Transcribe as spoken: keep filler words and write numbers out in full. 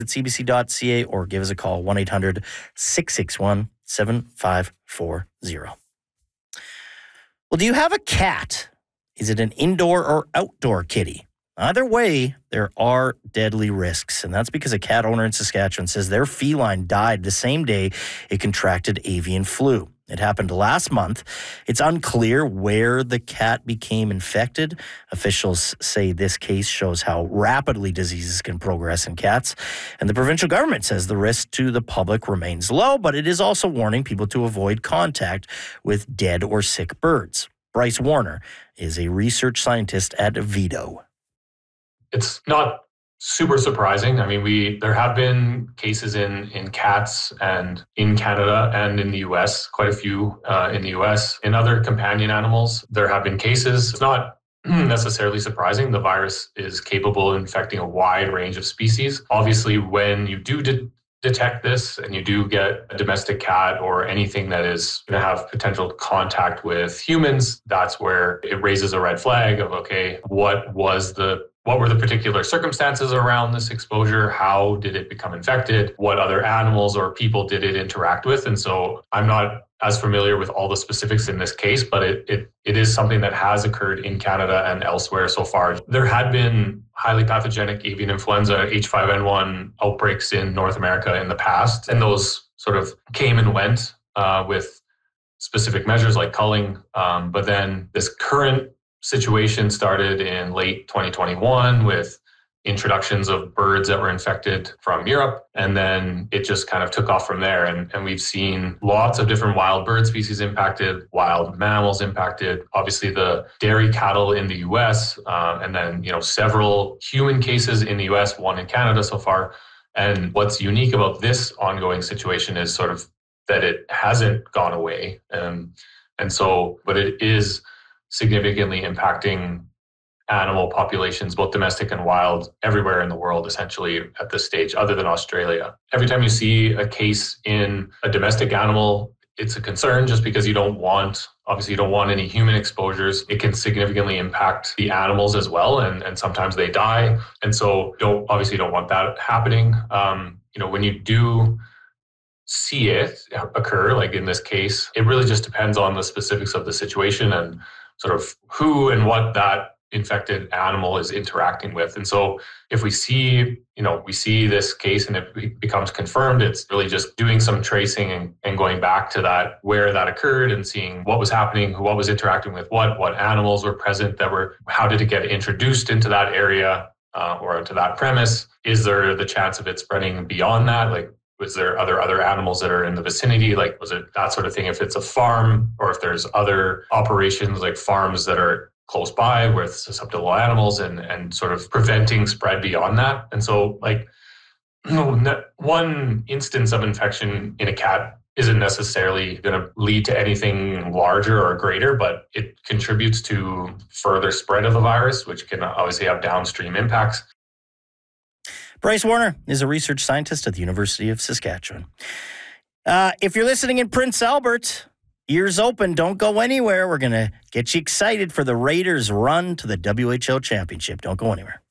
at c b c dot c a or give us a call, one eight hundred six six one seven five four zero. Well, do you have a cat? Is it an indoor or outdoor kitty? Either way, there are deadly risks, and that's because a cat owner in Saskatchewan says their feline died the same day it contracted avian flu. It happened last month. It's unclear where the cat became infected. Officials say this case shows how rapidly diseases can progress in cats, and the provincial government says the risk to the public remains low, but it is also warning people to avoid contact with dead or sick birds. Bryce Warner is a research scientist at Vito. It's not super surprising. I mean, we there have been cases in, in cats and in Canada and in the U S, quite a few uh, in the U S. In other companion animals, there have been cases. It's not necessarily surprising. The virus is capable of infecting a wide range of species. Obviously, when you do de- detect this and you do get a domestic cat or anything that is going to have potential contact with humans, that's where it raises a red flag of, okay, what was the What were the particular circumstances around this exposure? How did it become infected? What other animals or people did it interact with? And so I'm not as familiar with all the specifics in this case, but it it, it is something that has occurred in Canada and elsewhere so far. There had been highly pathogenic avian influenza, H five N one outbreaks in North America in the past, and those sort of came and went uh, with specific measures like culling. Um, but then this current situation started in late twenty twenty-one with introductions of birds that were infected from Europe. And then it just kind of took off from there. And, and we've seen lots of different wild bird species impacted, wild mammals impacted, obviously the dairy cattle in the U S, uh, and then, you know, several human cases in the U S, one in Canada so far. And what's unique about this ongoing situation is sort of that it hasn't gone away. Um, and so, but it is significantly impacting animal populations, both domestic and wild, everywhere in the world, essentially, at this stage, other than Australia. Every time you see a case in a domestic animal, it's a concern just because you don't want, obviously, you don't want any human exposures. It can significantly impact the animals as well, and, and sometimes they die. And so, don't obviously don't want that happening. Um, you know, when you do see it occur, like in this case, it really just depends on the specifics of the situation and sort of who and what that infected animal is interacting with. And so if we see, you know, we see this case and it becomes confirmed, it's really just doing some tracing and, and going back to that, where that occurred and seeing what was happening, what was interacting with what, what animals were present that were, how did it get introduced into that area uh, or into that premise? Is there the chance of it spreading beyond that? Like, was there other other animals that are in the vicinity? Like, was it that sort of thing? If it's a farm or if there's other operations like farms that are close by with susceptible animals and, and sort of preventing spread beyond that. And so like one instance of infection in a cat isn't necessarily going to lead to anything larger or greater, but it contributes to further spread of the virus, which can obviously have downstream impacts. Bryce Warner is a research scientist at the University of Saskatchewan. Uh, if you're listening in Prince Albert, ears open, don't go anywhere. We're going to get you excited for the Raiders' run to the W H L Championship. Don't go anywhere.